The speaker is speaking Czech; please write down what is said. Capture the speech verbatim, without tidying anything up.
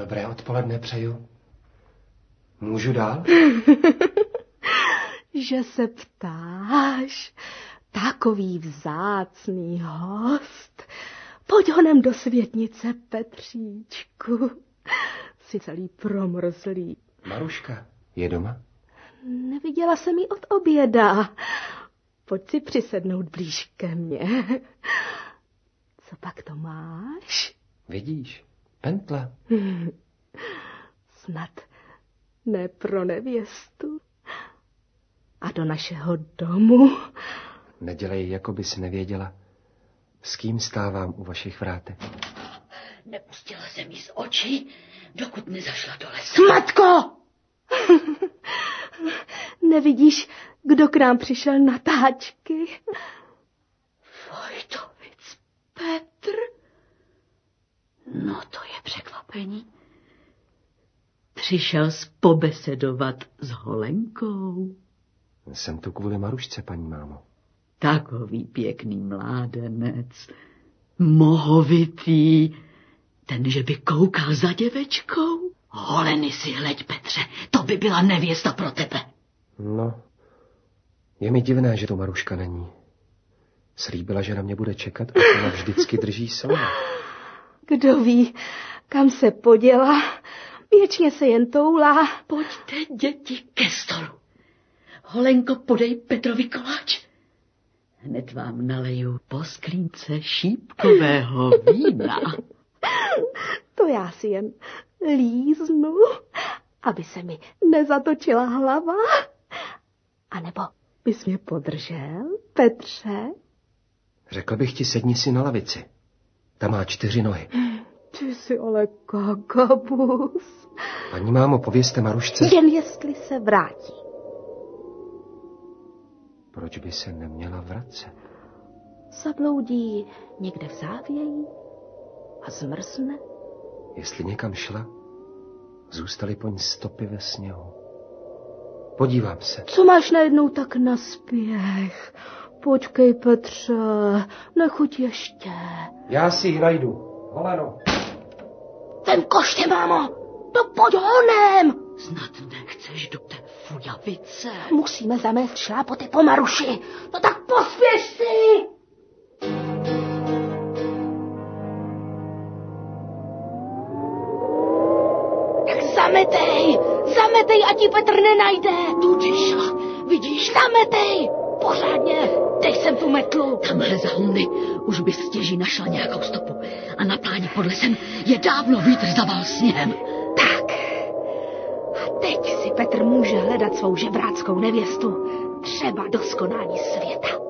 Dobré odpoledne přeju. Můžu dál? Že se ptáš, takový vzácný host. Pojď honem do světnice, Petříčku. Jsi celý promrzlý. Maruška je doma? Neviděla jsem ji od oběda. Pojď si přisednout blíž ke mně. Co pak to máš? Vidíš, pentle. Snad ne pro nevěstu. A do našeho domu. Nedělej, jako bys nevěděla, s kým stávám u vašich vrátek. Nepustila jsem jí z očí, dokud nezašla do lesa. Matko! Nevidíš, kdo k nám přišel na táčky? Vojtovic Petr? No to je překvapení. Přišel spobesedovat s Holenkou. Jsem tu kvůli Marušce, paní mámo. Takový pěkný mládenec, mohovitý, ten, že by koukal za děvečkou. Holeny si hleď, Petře, to by byla nevěsta pro tebe. No, je mi divné, že tu Maruška není. Slíbila, že na mě bude čekat a ona vždycky drží slovo. Kdo ví, kam se poděla, věčně se jen toulá. Pojďte, děti, ke stolu. Holenko, podej Petrovi koláč. Hned vám naleju po sklínce šípkového vína. To já si jen líznu, aby se mi nezatočila hlava. A nebo bys mě podržel, Petře? Řekl bych ti, sedni si na lavici. Ta má čtyři nohy. Ty jsi ale kakabus. Paní mámo, povězte Marušce. Jen jestli se vrátí. Proč by se neměla vracet? Zabloudí někde v závěji a zmrzne. Jestli někam šla, zůstaly po ní stopy ve sněhu. Podívám se. Co máš najednou tak na spěch? Počkej, Petře, nechuť ještě. Já si ji najdu. Holeno. Ten koště, mámo, to pojď honem. Snad nechceš do té fujavice. Musíme zamést šlápoty po Maruši. No tak pospěš si. Tak zametej, zametej, ať ji Petr nenajde. Tudy šla, vidíš? Zametej, pořádně, dej sem tu metlu. Tamhle za humny už by stěží našla nějakou stopu. A na pláni pod lesem je dávno vítr zaval sněhem. Tak. A teď si Petr může hledat svou žebráckou nevěstu. Třeba do skonání světa.